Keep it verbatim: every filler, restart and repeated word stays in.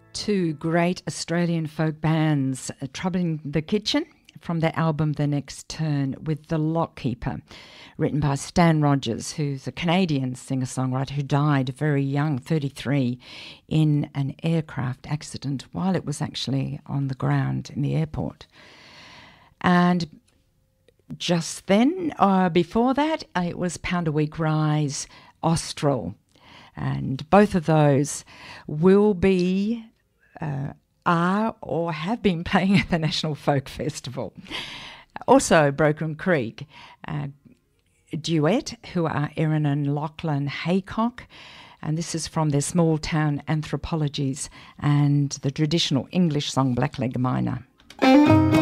Two great Australian folk bands, uh, Troubling the Kitchen from their album The Next Turn with The Lockkeeper, written by Stan Rogers, who's a Canadian singer-songwriter who died very young, thirty-three, in an aircraft accident while it was actually on the ground in the airport. And just then, uh, before that, it was Pound a Week Rise, Austral. And both of those will be, uh, are or have been playing at the National Folk Festival. Also, Broken Creek uh, duet, who are Erin and Lachlan Haycock. And this is from their Small Town Anthropologies and the traditional English song Blackleg Miner.